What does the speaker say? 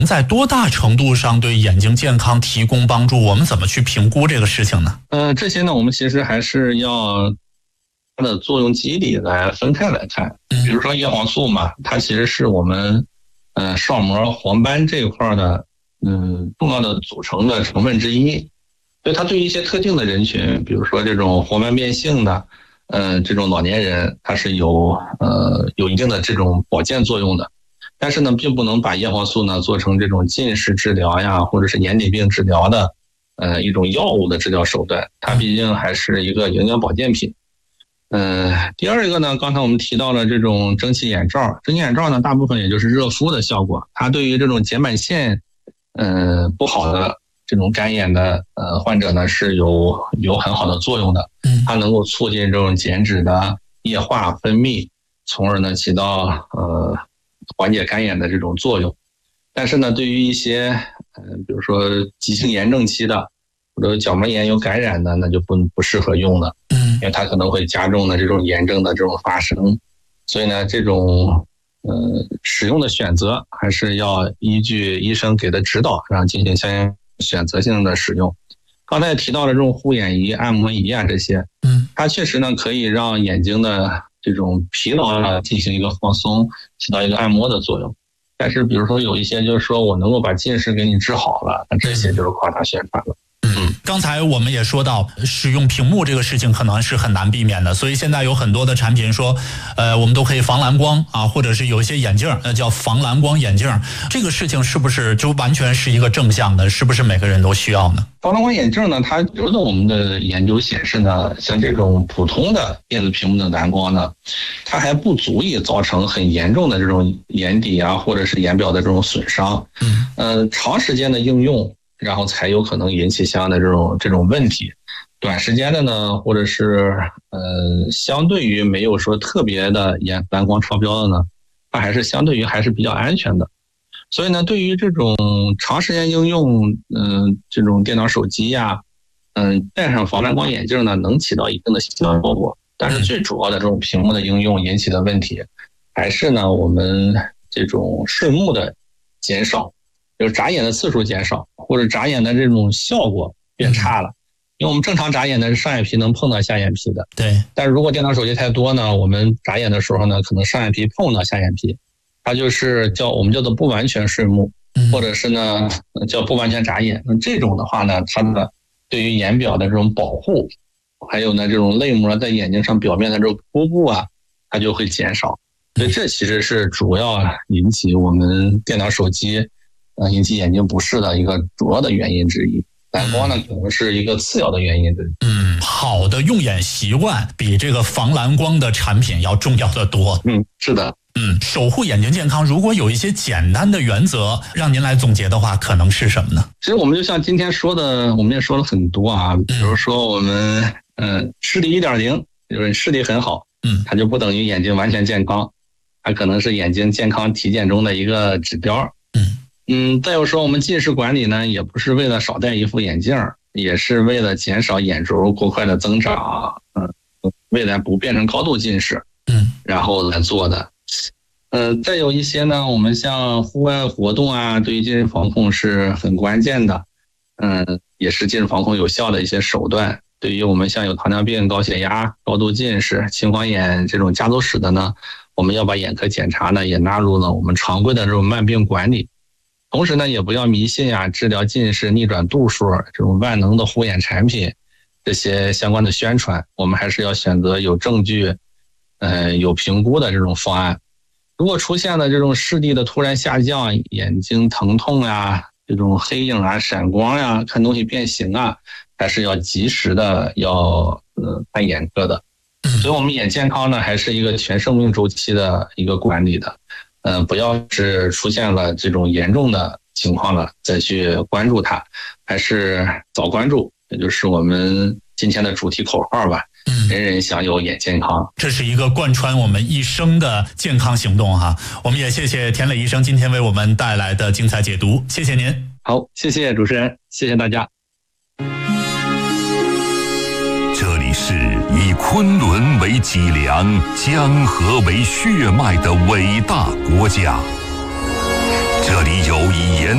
在多大程度上对眼睛健康提供帮助？我们怎么去评估这个事情呢？ 这些呢，我们其实还是要它的作用机理来分开来看。比如说叶黄素嘛，它其实是我们视网膜黄斑这一块的重要的组成的成分之一。所以它对于一些特定的人群，比如说这种黄斑变性的这种老年人，它是有一定的这种保健作用的。但是呢，并不能把叶黄素呢做成这种近视治疗呀，或者是眼底病治疗的一种药物的治疗手段。它毕竟还是一个营养保健品。第二一个呢，刚才我们提到了这种蒸汽眼罩，蒸汽眼罩呢，大部分也就是热敷的效果，它对于这种睑板腺不好的这种干眼的患者呢是有很好的作用的。它能够促进这种睑脂的液化分泌，从而呢起到缓解干眼的这种作用。但是呢，对于一些比如说急性炎症期的或者角膜炎有感染的，那就不适合用了。因为它可能会加重的这种炎症的这种发生。所以呢，这种使用的选择还是要依据医生给的指导，然后进行相应选择性的使用。刚才也提到了这种护眼仪、按摩仪啊这些，它确实呢可以让眼睛的这种疲劳呢进行一个放松，起到一个按摩的作用。但是比如说有一些就是说我能够把近视给你治好了，那这些就是夸大宣传了。 刚才我们也说到，使用屏幕这个事情可能是很难避免的，所以现在有很多的产品说，我们都可以防蓝光啊，或者是有一些眼镜叫防蓝光眼镜，这个事情是不是就完全是一个正向的？是不是每个人都需要呢？ 防蓝光眼镜呢，它有的我们的研究显示呢，像这种普通的电子屏幕的蓝光呢，它还不足以造成很严重的这种眼底啊，或者是眼表的这种损伤。长时间的应用，然后才有可能引起相应的这种问题。短时间的呢，或者是相对于没有说特别的蓝光超标的呢，它还是相对于还是比较安全的。所以呢，对于这种长时间应用，这种电脑手机呀，戴上防蓝光眼镜呢，能起到一定的效果。但是最主要的这种屏幕的应用引起的问题，还是呢我们这种顺目的减少，就是眨眼的次数减少，或者眨眼的这种效果变差了。因为我们正常眨眼的是上眼皮能碰到下眼皮的， 对。 但是如果电脑手机太多呢，我们眨眼的时候呢，可能上眼皮碰到下眼皮，它就是我们叫做不完全顺目，或者是呢叫不完全眨眼。那这种的话呢，它的对于眼表的这种保护，还有呢这种泪膜在眼睛上表面的这种铺布啊，它就会减少。所以这其实是主要引起我们电脑手机引起眼睛不适的一个主要的原因之一。蓝光呢可能是一个次要的原因之一。 好的用眼习惯比这个防蓝光的产品要重要的多。 是的。 守护眼睛健康，如果有一些简单的原则让您来总结的话，可能是什么呢？ 其实我们就像今天说的，我们也说了很多啊，比如说我们视力 1.0 就是视力很好，它就不等于眼睛完全健康，它可能是眼睛健康体检中的一个指标。再有说我们近视管理呢，也不是为了少戴一副眼镜，也是为了减少眼轴过快的增长，未来不变成高度近视，然后来做的。再有一些呢，我们像户外活动啊，对于近视防控是很关键的，也是近视防控有效的一些手段。对于我们像有糖尿病、高血压、高度近视、青光眼这种家族史的呢，我们要把眼科检查呢也纳入了我们常规的这种慢病管理。同时呢，也不要迷信啊，治疗近视逆转度数这种万能的护眼产品这些相关的宣传，我们还是要选择有证据有评估的这种方案。如果出现了这种视力的突然下降，眼睛疼痛啊，这种黑影啊、闪光啊，看东西变形啊，还是要及时的要看眼科的。所以我们眼健康呢，还是一个全生命周期的一个管理的。不要是出现了这种严重的情况了再去关注它，还是早关注，也就是我们今天的主题口号吧。人人享有眼健康， 这是一个贯穿我们一生的健康行动哈。我们也谢谢田磊医生今天为我们带来的精彩解读，谢谢您。 好，谢谢主持人，谢谢大家。 这里是以昆仑为脊梁、江河为血脉的伟大国家，这里有以